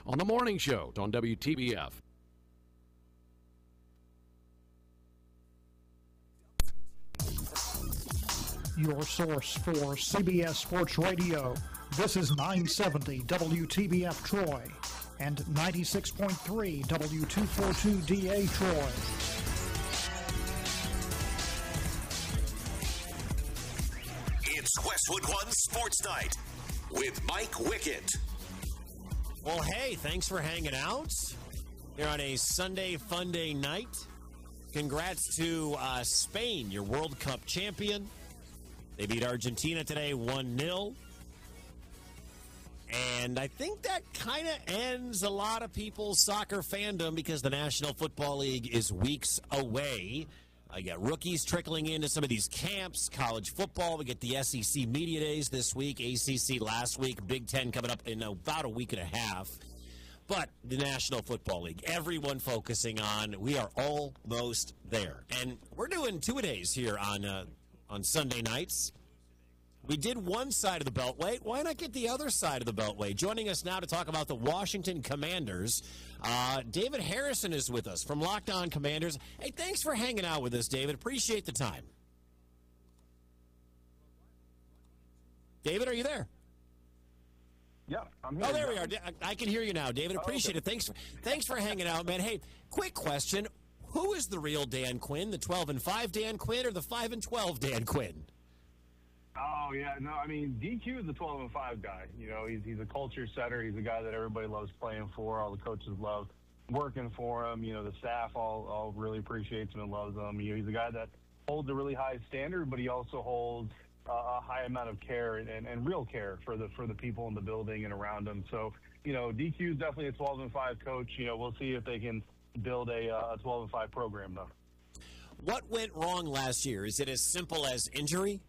on the morning show on WTBF. Your source for CBS Sports Radio. This is 970 WTBF Troy and 96.3 W242DA Troy. It's Westwood One Sports Night with Mike Wickett. Well, hey, thanks for hanging out here on a Sunday Fun Day night. Congrats to Spain, your World Cup champion. They beat Argentina today 1-0. And I think that kind of ends a lot of people's soccer fandom because the National Football League is weeks away. I got rookies trickling into some of these camps, college football. We get the SEC Media Days this week, ACC last week, Big Ten coming up in about a week and a half. But the National Football League, everyone focusing on, we are almost there. And we're doing two-a-days here on Sunday nights. We did one side of the Beltway. Why not get the other side of the Beltway? Joining us now to talk about the Washington Commanders, David Harrison is with us from Locked On Commanders. Hey, thanks for hanging out with us, David. Appreciate the time. David, are you there? Yeah, I'm here. Oh, there we are. I can hear you now, David. Appreciate it. Thanks for hanging out, man. Hey, quick question. Who is the real Dan Quinn, the 12-5 Dan Quinn or the 5-12 Dan Quinn? Oh, yeah. No, I mean, DQ is the 12-5 guy. You know, he's a culture setter. He's a guy that everybody loves playing for. All the coaches love working for him. You know, the staff all really appreciates him and loves him. You know, he's a guy that holds a really high standard, but he also holds a high amount of care and real care for the people in the building and around him. So, you know, DQ is definitely a 12-5 coach. You know, we'll see if they can build a 12-5 program, though. What went wrong last year? Is it as simple as injury?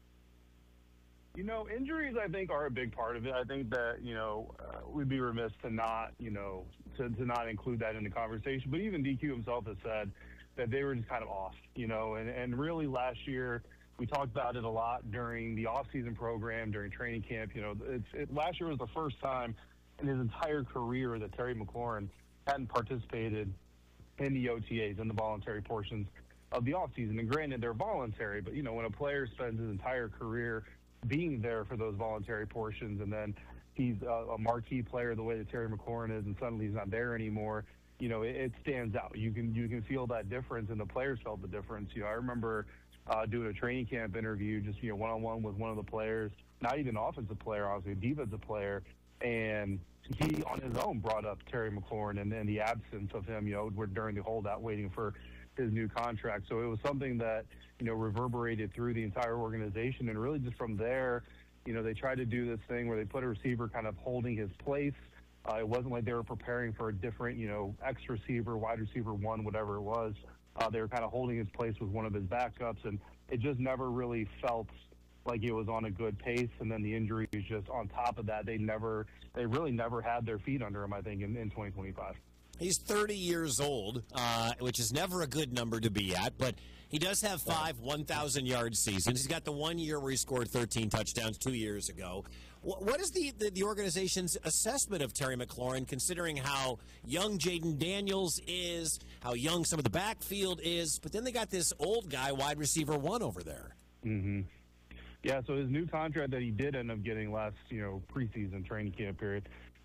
You know, injuries, I think, are a big part of it. I think that, you know, we'd be remiss to not, you know, to not include that in the conversation. But even DQ himself has said that they were just kind of off, you know, and really last year we talked about it a lot during the off-season program, during training camp. You know, last year was the first time in his entire career that Terry McLaurin hadn't participated in the OTAs, in the voluntary portions of the offseason. And granted, they're voluntary, but, you know, when a player spends his entire career being there for those voluntary portions, and then he's a marquee player the way that Terry McLaurin is, and suddenly he's not there anymore, you know, it stands out. You can feel that difference, and the players felt the difference. You know, I remember doing a training camp interview, just, you know, one-on-one with one of the players, not even offensive player, obviously, a defensive player, and he on his own brought up Terry McLaurin and the absence of him, you know, during the holdout waiting for his new contract. So it was something that, you know, reverberated through the entire organization. And really just from there, you know, they tried to do this thing where they put a receiver kind of holding his place. It wasn't like they were preparing for a different, you know, X receiver, wide receiver one, whatever it was. They were kind of holding his place with one of his backups, and it just never really felt like it was on a good pace. And then the injuries just on top of that, they really never had their feet under him, I think, in 2025. He's 30 years old, which is never a good number to be at, but he does have 5 1,000-yard seasons. He's got the 1 year where he scored 13 touchdowns 2 years ago. What is the organization's assessment of Terry McLaurin, considering how young Jaden Daniels is, how young some of the backfield is, but then they got this old guy, wide receiver one, over there? Mm-hmm. Yeah, so his new contract that he did end up getting last, you know, preseason training camp period,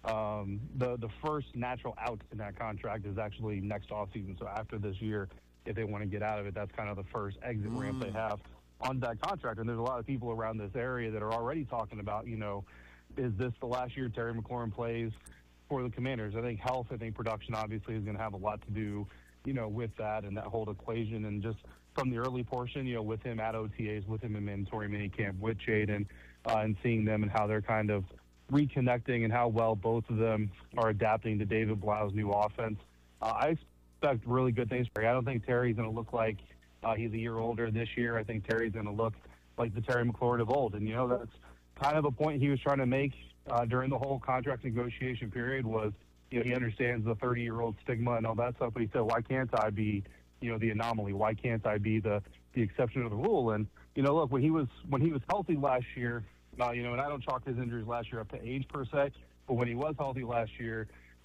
the first natural out in that contract is actually next offseason. So after this year, if they want to get out of it, that's kind of the first exit ramp they have on that contract. And there's a lot of people around this area that are already talking about, you know, is this the last year Terry McLaurin plays for the Commanders? I think health, I think production obviously is going to have a lot to do, you know, with that and that whole equation. And just from the early portion, you know, with him at OTAs, with him in mandatory minicamp, with Jaden, and seeing them and how they're kind of reconnecting and how well both of them are adapting to David Blau's new offense. I expect really good things. I don't think Terry's going to look like he's a year older this year. I think Terry's going to look like the Terry McLaurin of old. And, you know, that's kind of a point he was trying to make during the whole contract negotiation period was, you know, he understands the 30-year-old stigma and all that stuff, but he said, why can't I be, you know, the anomaly? Why can't I be the exception to the rule? And, you know, look, when he was healthy last year, you know, and I don't chalk his injuries last year up to age per se, but when he was healthy last year,